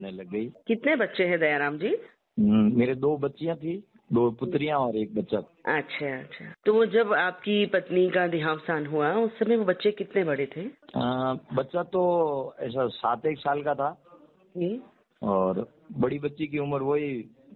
लग गई। कितने बच्चे हैं दयाराम जी? मेरे 2 बच्चियां थी, 2 पुत्रियां और 1 बच्चा। अच्छा अच्छा। तो जब आपकी पत्नी का देहावसान हुआ उस समय वो बच्चे कितने बड़े थे? बच्चा तो ऐसा 7-1 साल का था जी। और बड़ी बच्ची की उम्र वही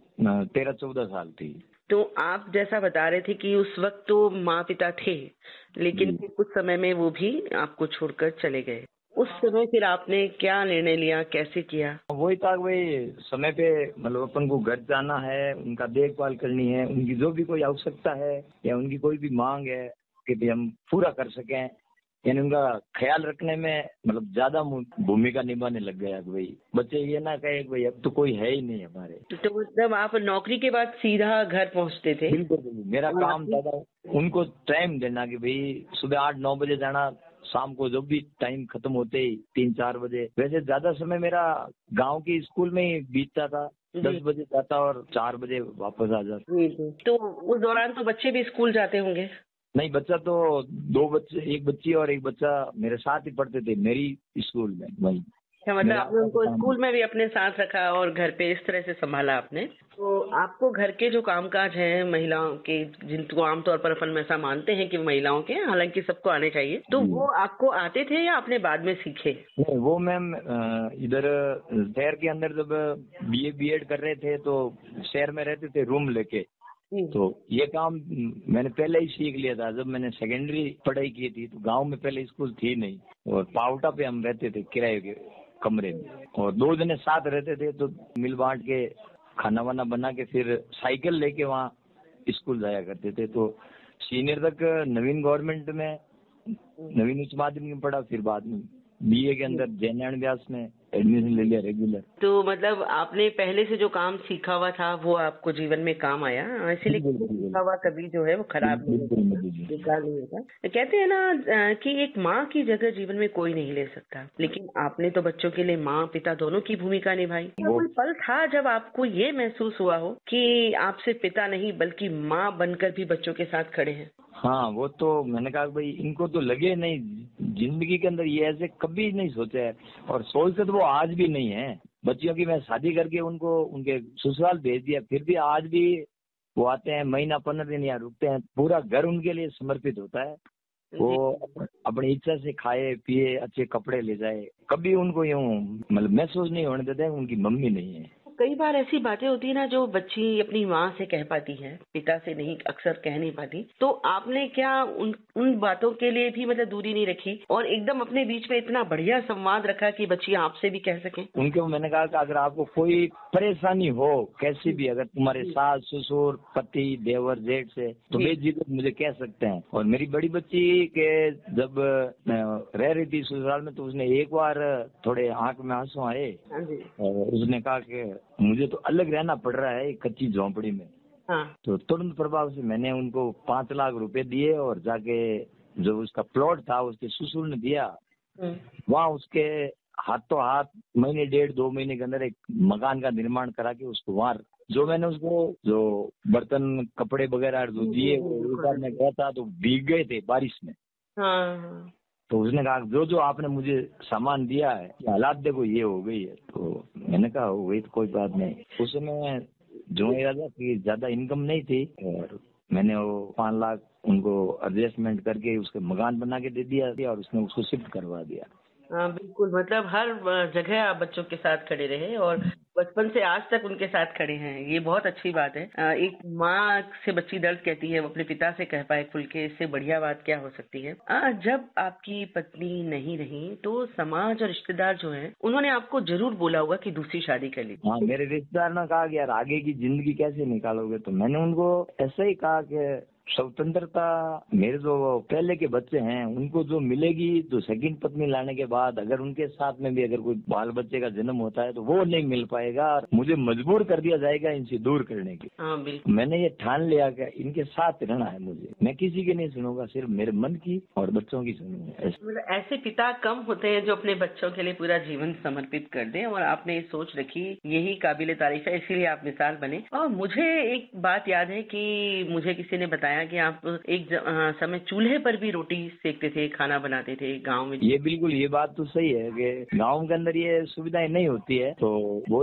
13-14 साल थी। तो आप जैसा बता रहे थे कि उस वक्त तो माँ पिता थे, लेकिन फिर कुछ समय में वो भी आपको छोड़कर चले गए। उस समय फिर आपने क्या निर्णय लिया, कैसे किया? वही था, वही समय पे मतलब अपन को घर जाना है, उनका देखभाल करनी है, उनकी जो भी कोई आवश्यकता है या उनकी कोई भी मांग है कि भी हम पूरा कर सकें, यानी उनका ख्याल रखने में मतलब ज्यादा भूमिका निभाने लग गया कि भाई बच्चे ये ना कहे कि भाई अब तो कोई है ही नहीं हमारे। तो मतलब आप नौकरी के बाद सीधा घर पहुंचते थे? बिल्कुल बिल्कुल, मेरा काम था उनको टाइम देना कि भाई सुबह 8-9 बजे जाना, शाम को जब भी टाइम खत्म होते ही 3-4 बजे। वैसे ज्यादा समय मेरा गांव के स्कूल में ही बीतता था, 10 बजे जाता और 4 बजे वापस आ जाता। तो उस दौरान तो बच्चे भी स्कूल जाते होंगे? नहीं, बच्चा तो 2 बच्चे, 1 बच्ची और 1 बच्चा मेरे साथ ही पढ़ते थे मेरी स्कूल में वहीं। मतलब आपने उनको स्कूल में भी अपने साथ रखा और घर पे इस तरह से संभाला आपने। तो आपको घर के जो कामकाज हैं महिलाओं के, जिनको आमतौर पर अपन ऐसा मानते हैं कि महिलाओं के, हालांकि सबको आने चाहिए, तो वो आपको आते थे या आपने बाद में सीखे? नहीं, वो मैम इधर शहर के अंदर जब BA B.Ed कर रहे थे तो शहर में रहते थे रूम लेके, तो ये काम मैंने पहले ही सीख लिया था। जब मैंने सेकेंडरी पढ़ाई की थी तो गांव में पहले स्कूल थी नहीं और पावटा पे हम रहते थे किराए के कमरे में, और 2 जने साथ रहते थे तो मिल बांट के खाना वाना बना के फिर साइकिल लेके वहाँ स्कूल जाया करते थे। तो सीनियर तक नवीन गवर्नमेंट में, नवीन उच्च माध्यमिक में पढ़ा, फिर बाद में BA के अंदर जैन नारायण व्यास में एडमिशन ले लिया रेगुलर। तो मतलब आपने पहले से जो काम सीखा हुआ था वो आपको जीवन में काम आया, इसीलिए सीखा हुआ कभी जो है वो खराब नहीं होता, बेकार नहीं होता। कहते हैं ना कि एक माँ की जगह जीवन में कोई नहीं ले सकता, लेकिन आपने तो बच्चों के लिए माँ पिता दोनों की भूमिका निभाई। क्या कोई पल था जब आपको ये महसूस हुआ हो कि आप सिर्फ पिता नहीं बल्कि माँ बनकर भी बच्चों के साथ खड़े हैं? हाँ, वो तो मैंने कहा भाई इनको तो लगे नहीं, जिंदगी के अंदर ये ऐसे कभी नहीं सोचा है और सोचते तो वो आज भी नहीं है। बच्चियों की मैं शादी करके उनको उनके ससुराल भेज दिया, फिर भी आज भी वो आते हैं, महीना 15 दिन यहाँ रुकते हैं, पूरा घर उनके लिए समर्पित होता है। वो अपनी इच्छा से खाए पिए, अच्छे कपड़े ले जाए, कभी उनको यूं मतलब महसूस नहीं होने देते उनकी मम्मी नहीं है। कई बार ऐसी बातें होती है ना जो बच्ची अपनी माँ से कह पाती है, पिता से नहीं, अक्सर कह नहीं पाती। तो आपने क्या उन बातों के लिए भी मतलब दूरी नहीं रखी और एकदम अपने बीच में इतना बढ़िया संवाद रखा कि बच्ची आपसे भी कह सके? उनको मैंने कहा कि अगर आपको कोई परेशानी हो कैसी भी, अगर तुम्हारे सास ससुर पति देवर जेठ से, तो बेझिझक मुझे कह सकते हैं। और मेरी बड़ी बच्ची के जब रह रही थी ससुराल में तो उसने एक बार थोड़े आंख में आंसू आए और उसने कहा कि मुझे तो अलग रहना पड़ रहा है एक कच्ची झोंपड़ी में। तो तुरंत प्रभाव से मैंने उनको 5 लाख रुपए दिए और जाके जो उसका प्लॉट था उसके ससुर ने दिया, वहाँ उसके हाथों हाथ महीने 1.5-2 महीने के अंदर एक मकान का निर्माण करा के उसको वहाँ, जो मैंने उसको जो बर्तन कपड़े वगैरह जो दिए वो एक बार मैं गया था तो भीग गए थे बारिश में। तो उसने कहा जो जो आपने मुझे सामान दिया है हालात देखो ये हो गई है। तो मैंने कहा हो गई तो कोई बात नहीं। उस समय जो इरादा कि ज्यादा इनकम नहीं थी और मैंने वो 5 लाख उनको एडजस्टमेंट करके उसके मकान बना के दे दिया और उसने उसको शिफ्ट करवा दिया। हाँ बिल्कुल, मतलब हर जगह आप बच्चों के साथ खड़े रहे और बचपन से आज तक उनके साथ खड़े हैं, ये बहुत अच्छी बात है। एक माँ से बच्ची दर्द कहती है वो अपने पिता से कह पाए खुल के, इससे बढ़िया बात क्या हो सकती है। जब आपकी पत्नी नहीं रही तो समाज और रिश्तेदार जो हैं उन्होंने आपको जरूर बोला होगा कि दूसरी शादी कर ली। हाँ, मेरे रिश्तेदार ने कहा कि यार आगे की जिंदगी कैसे निकालोगे, तो मैंने उनको ऐसा ही कहा कि स्वतंत्रता मेरे जो पहले के बच्चे हैं उनको जो मिलेगी तो सेकंड पत्नी लाने के बाद, अगर उनके साथ में भी अगर कोई बाल बच्चे का जन्म होता है तो वो नहीं मिल पाएगा और मुझे मजबूर कर दिया जाएगा इनसे दूर करने की। मैंने ये ठान लिया कि इनके साथ रहना है मुझे, मैं किसी की नहीं सुनूंगा, सिर्फ मेरे मन की और बच्चों की सुनूंगा। ऐसे पिता कम होते हैं जो अपने बच्चों के लिए पूरा जीवन समर्पित कर दें और आपने ये सोच रखी, यही काबिले तारीफ है, इसीलिए आप मिसाल बने। और मुझे एक बात याद है कि मुझे किसी ने बताया बताया कि आप एक समय चूल्हे पर भी रोटी सेकते थे, खाना बनाते थे गाँव में। ये बिल्कुल, ये बात तो सही है कि गाँव के अंदर ये सुविधाएं नहीं होती है, तो